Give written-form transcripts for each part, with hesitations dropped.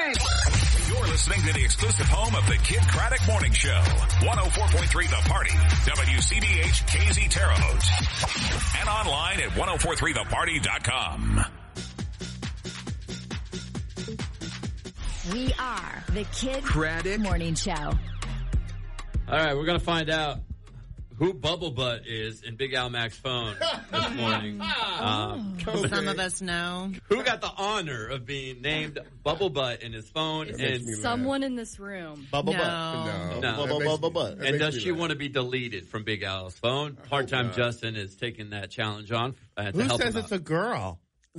Morning. You're listening to the exclusive home of the Kid Craddock Morning Show. 104.3 The Party. WCBH KZ Terre Haute. And online at 1043theparty.com. We are the Kid Craddock Morning Show. All right, we're going to find out who Bubble Butt is in Big Al Mac's phone this morning. Some of us know. Who got the honor of being named Bubble Butt in his phone? And Someone in this room. Bubble No. Butt. No. Bubble Butt. And does she want to be deleted from Big Al's phone? Part-time not. Justin is taking that challenge on to Who help says him it's out. a girl?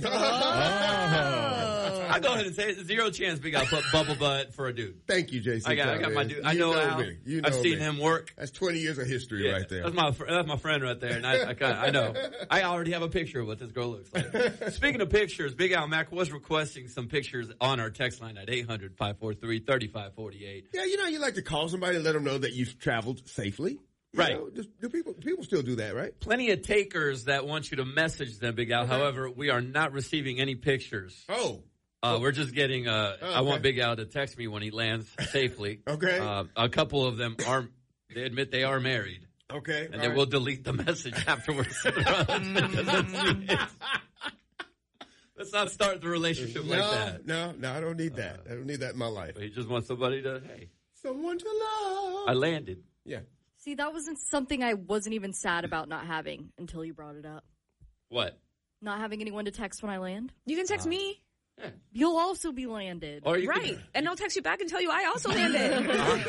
I'll go ahead and say it. Zero chance Big Al put Bubble Butt for a dude. Thank you, JC. I got my dude. I know Al. me. You know I've seen me. him work. That's 20 years of history right there. That's my friend right there, and I know. I already have a picture of what this girl looks like. Speaking of pictures, Big Al Mac was requesting some pictures on our text line at 800-543-3548. Yeah, you like to call somebody and let them know that you've traveled safely. Right. Do people still do that, right? Plenty of takers that want you to message them, Big Al. Okay. However, we are not receiving any pictures. Oh. We're just getting, okay. I want Big Al to text me when he lands safely. Okay. A couple of them they admit they are married. Okay. And they will delete the message afterwards. Let's not start the relationship like that. No, I don't need that. I don't need that in my life. He just wants somebody to, hey, Someone to love. I landed. Yeah. See, that wasn't something I wasn't even sad about not having until you brought it up. What? Not having anyone to text when I land. You can text me. Yeah. You'll also be landed. Or you Right. And I'll text you back and tell you I also landed.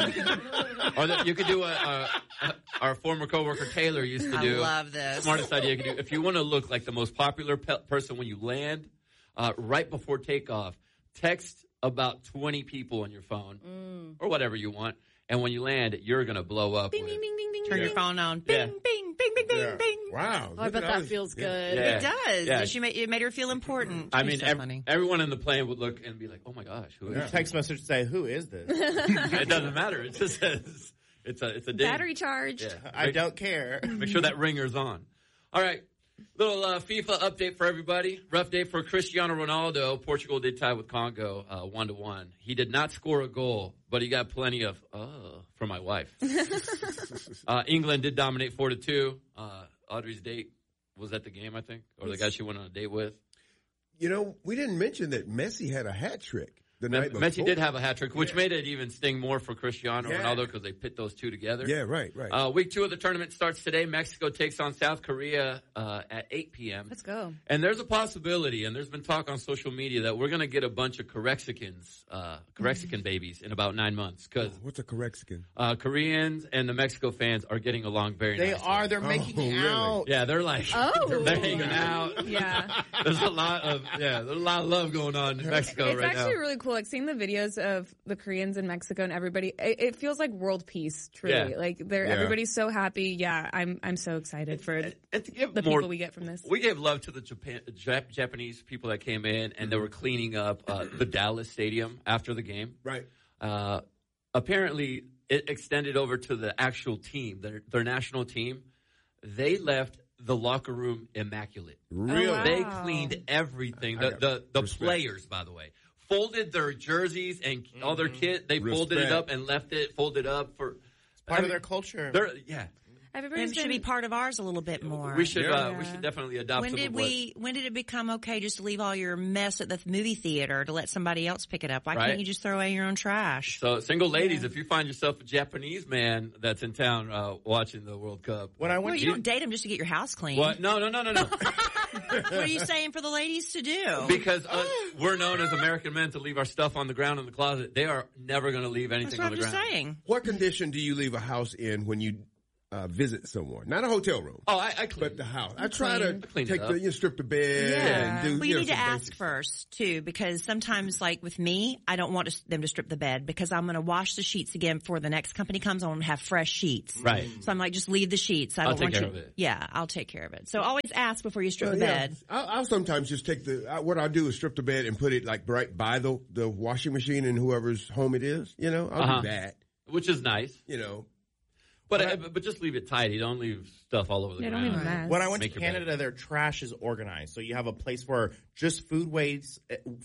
you could do our former coworker Taylor used to do. I love this. Smartest idea you could do. If you want to look like the most popular person when you land, right before takeoff, text about 20 people on your phone or whatever you want. And when you land, you're going to blow up. Bing, with bing, bing, bing, bing. Yeah. Turn your phone on. Bing, Yeah. bing, bing, bing, bing, Yeah. bing. Wow. Oh, I bet that feels good. Yeah. It does. Yeah. It made her feel important. I She's mean, so funny. everyone in the plane would look and be like, "Oh my gosh, who is Yeah. this?" Text message say, "Who is this?" It doesn't matter. It just says it's a ding. Battery charged. Yeah. I don't care. Make sure that ringer's on. All right. Little FIFA update for everybody. Rough day for Cristiano Ronaldo. Portugal did tie with Congo 1-1. He did not score a goal, but he got plenty of from my wife. England did dominate 4-2. Audrey's date was at the game, I think, or the guy she went on a date with. We didn't mention that Messi had a hat trick the night before. Messi did have a hat trick, which made it even sting more for Cristiano Yeah. Ronaldo because they pit those two together. Yeah, right. Week 2 of the tournament starts today. Mexico takes on South Korea at 8 p.m. Let's go. And there's a possibility, and there's been talk on social media, that we're going to get a bunch of Corexicans babies in about 9 months. Because What's a Corexican? Koreans and the Mexico fans are getting along very They nicely. are. They're making really? out. Yeah, they're like, they're hanging out. Yeah. There's a lot of love going on in Mexico It's right actually now. really cool. Like seeing the videos of the Koreans in Mexico and everybody, it feels like world peace, truly. Yeah. Like everybody's so happy. Yeah, I'm so excited for And to give the more, people we get from this. we gave love to the Japanese people that came in, and they were cleaning up the Dallas Stadium after the game. Right. Apparently, it extended over to the actual team, their national team. They left the locker room immaculate. Really? wow. They cleaned everything. I got The respect. players, by the way, folded their jerseys and all their kit. They folded it Respect. up and left it folded up for Part of their culture. Yeah, Everybody's It should be part of ours a little bit more. we should Yeah. we should definitely adopt. When some did of what- when did it become okay just to leave all your mess at the movie theater to let somebody else pick it up? Why Right. can't you just throw away your own trash? So, single ladies, if you find yourself a Japanese man that's in town watching the World Cup, When I Well, went you don't date them just to get your house clean. what? No. What are you saying for the ladies to do? Because we're known as American men to leave our stuff on the ground in the closet. They are never going to leave That's anything what on I'm the just ground. saying. What condition do you leave a house in when you visit someone? Not a hotel room, Oh, I clean. but the house. I try to clean it take up. strip the bed Yeah. and do. Well, you need to some ask basic- first too, because sometimes, like with me, I don't want them to strip the bed because I'm going to wash the sheets again before the next company comes. I want to have fresh sheets, Right. So I'm like, just leave the sheets. I I'll don't take want care you. of it. Yeah, I'll take care of it. So always ask before you strip the Yeah. bed. I'll sometimes just take what I'll do is strip the bed and put it like right by the washing machine in whoever's home it is. I'll do that. Which is nice. But just leave it tidy. Don't leave stuff all over the Don't leave a ground. mess. When I went to Make your bed. Canada, their trash is organized. So you have a place for just food waste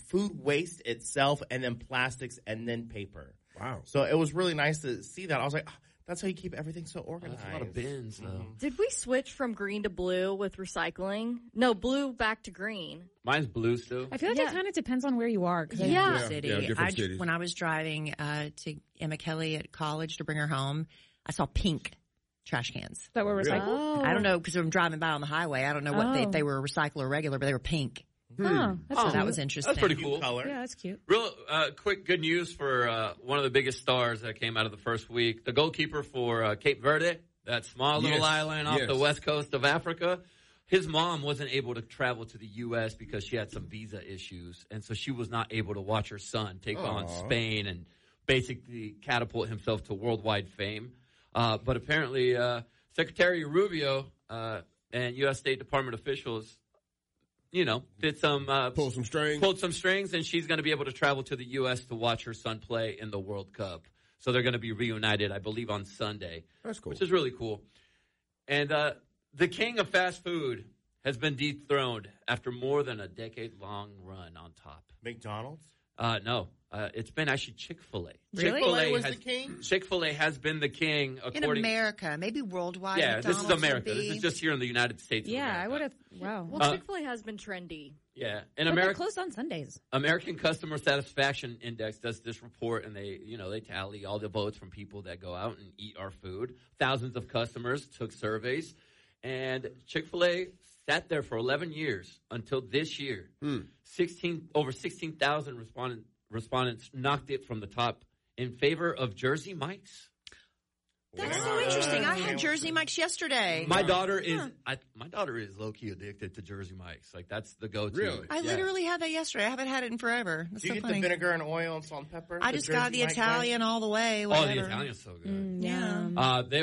itself, and then plastics, and then paper. Wow. So it was really nice to see that. I was like, oh, that's how you keep everything so Oh, organized. that's a lot of bins, though. Did we switch from green to blue with recycling? No, blue back to green. Mine's blue still. I feel like it kind of depends on where you are. 'Cause Yeah. City. different cities. When I was driving to Emma Kelly at college to bring her home, I saw pink trash cans. that were recycled. Oh. I don't know because I'm driving by on the highway. I don't know what if they were recycled or regular, but they were pink. Huh. That's So cute. that was interesting. That's pretty cool. Color. Yeah, that's cute. Real quick good news for one of the biggest stars that came out of the first week. The goalkeeper for Cape Verde, that small little Yes. island off Yes. the west coast of Africa. His mom wasn't able to travel to the U.S. because she had some visa issues. And so she was not able to watch her son take on Spain and basically catapult himself to worldwide fame. But apparently Secretary Rubio and U.S. State Department officials did some Pull some strings. pulled some strings, and she's going to be able to travel to the U.S. to watch her son play in the World Cup. So they're going to be reunited, I believe, on Sunday. That's cool. Which is really cool. And the king of fast food has been dethroned after more than a decade-long run on top. McDonald's? No. It's been actually Chick-fil-A. Really? Chick-fil-A was the king? Chick-fil-A has been the king In according America, maybe worldwide. Yeah, this is McDonald's would America. be- This is just here in the United States. of Yeah, I America. would have. Wow. Well, Chick-fil-A has been trendy. Yeah. In But they're America, closed on Sundays. American Customer Satisfaction Index does this report, and they tally all the votes from people that go out and eat our food. Thousands of customers took surveys, and Chick-fil-A sat there for 11 years until this year. Over 16,000 respondents knocked it from the top in favor of Jersey Mike's. That's so interesting. I had Jersey Mike's yesterday. My daughter is low key addicted to Jersey Mike's. Like that's the go-to. Really? I literally had that yesterday. I haven't had it in forever. That's Do you so get funny. the vinegar and oil and salt and pepper? I just got the Jersey Mike Italian all the way. Oh, Whatever. the Italian's so good. Yeah. They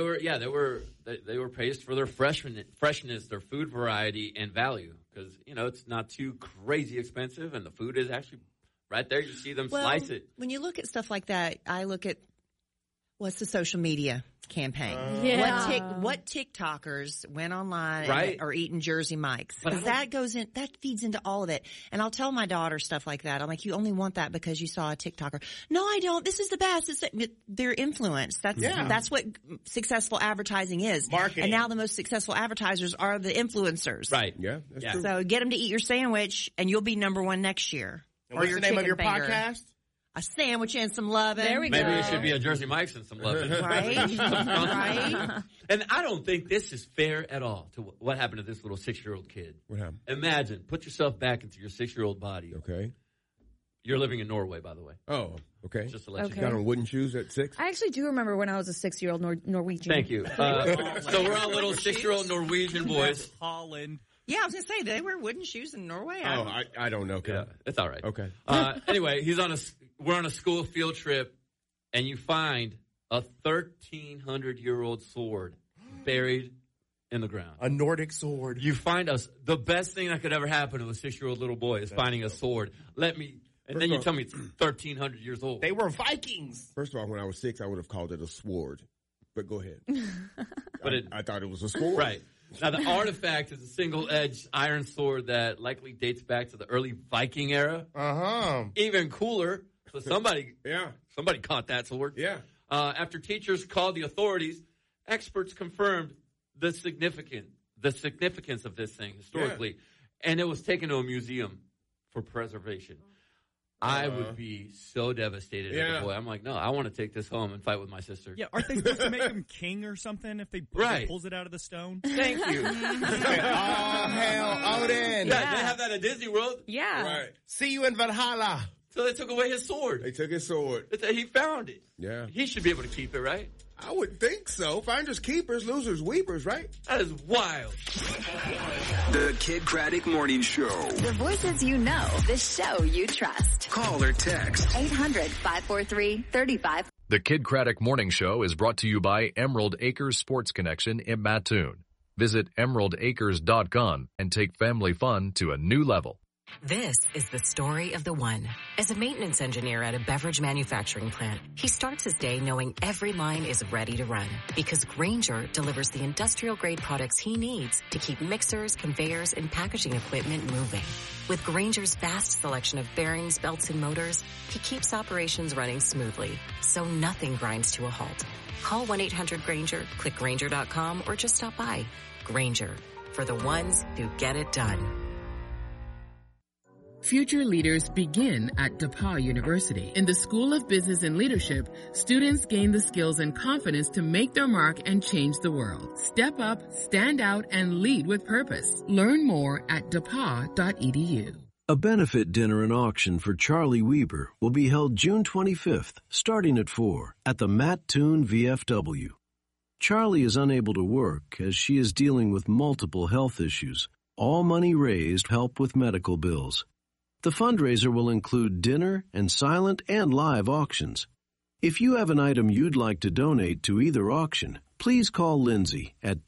were praised for their freshness, their food variety, and value. Because it's not too crazy expensive, and the food is actually right there. You see them slice it. When you look at stuff like that, I look at what's the social media campaign. Yeah. What TikTokers went online Right. and are eating Jersey Mike's? But Because that feeds into all of it. And I'll tell my daughter stuff like that. I'm like, you only want that because you saw a TikToker. No, I don't. This is the best. They're influenced. That's what successful advertising is. Marketing. And now the most successful advertisers are the influencers. Right. Yeah, that's Yeah. true. So get them to eat your sandwich, and you'll be number one next year. And what's the name of your chicken finger. podcast? A sandwich and some loving. There we go. Maybe it should be a Jersey Mike's and some love. Right? Right? And I don't think this is fair at all to what happened to this little 6-year-old kid. What happened? Imagine, put yourself back into your 6-year-old body. Okay. You're living in Norway, by the way. Oh, okay. Just to let Okay. you Got know. on wooden shoes at 6? I actually do remember when I was a 6-year-old Norwegian. Thank you. So we're all little 6-year-old Norwegian boys. Holland. Yeah, I was going to say, they wear wooden shoes in Norway. Oh, I don't know. Yeah, it's all right. Okay. Anyway, we're on a school field trip, and you find a 1,300-year-old sword buried in the ground. A Nordic sword. You find the best thing that could ever happen to a 6-year-old little boy is finding a sword. And then you tell me it's 1,300 years old. They were Vikings. First of all, when I was 6, I would have called it a sword. But go ahead. But I thought it was a sword. Right. Now, the artifact is a single-edged iron sword that likely dates back to the early Viking era. Uh-huh. Even cooler. So somebody caught that sword. Yeah. After teachers called the authorities, experts confirmed the significance of this thing historically, and it was taken to a museum for preservation. I would be so devastated as a boy. I'm like, no, I want to take this home and fight with my sister. Yeah, aren't they supposed to make him king or something if they Right. pulls it out of the stone? Thank you. All hail Odin. Yeah, they have that at Disney World. Yeah. Right. See you in Valhalla. So they took away his sword. They took his sword. He found it. Yeah. He should be able to keep it, right? I would think so. Finders keepers, losers weepers, right? That is wild. The Kid Craddock Morning Show. The voices you know, the show you trust. Call or text 800-543-35. The Kid Craddock Morning Show is brought to you by Emerald Acres Sports Connection in Mattoon. Visit emeraldacres.com and take family fun to a new level. This is the story of the one. As a maintenance engineer at a beverage manufacturing plant, he starts his day knowing every line is ready to run because Grainger delivers the industrial-grade products he needs to keep mixers, conveyors, and packaging equipment moving. With Grainger's vast selection of bearings, belts, and motors, he keeps operations running smoothly, so nothing grinds to a halt. Call 1-800-GRAINGER, click Grainger.com, or just stop by. Grainger, for the ones who get it done. Future leaders begin at DePauw University. In the School of Business and Leadership, students gain the skills and confidence to make their mark and change the world. Step up, stand out, and lead with purpose. Learn more at DePauw.edu. A benefit dinner and auction for Charlie Weber will be held June 25th, starting at 4, at the Matt Toon VFW. Charlie is unable to work as she is dealing with multiple health issues. All money raised help with medical bills. The fundraiser will include dinner and silent and live auctions. If you have an item you'd like to donate to either auction, please call Lindsay at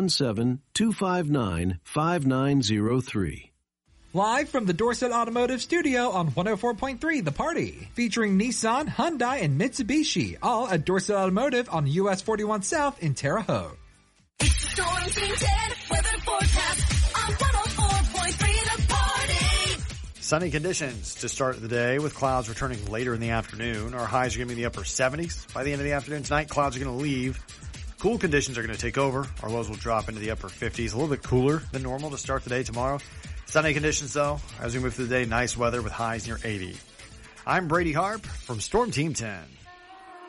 217-259-5903. Live from the Dorset Automotive Studio on 104.3 The Party, featuring Nissan, Hyundai, and Mitsubishi, all at Dorset Automotive on US 41 South in Terre Haute. Storm Team 10 weather forecast on 104.3 The Party. Sunny conditions to start the day with clouds returning later in the afternoon. Our highs are going to be in the upper 70s. By the end of the afternoon tonight, clouds are going to leave. Cool conditions are going to take over. Our lows will drop into the upper 50s. A little bit cooler than normal to start the day tomorrow. Sunny conditions, though, as we move through the day. Nice weather with highs near 80. I'm Brady Harp from Storm Team 10.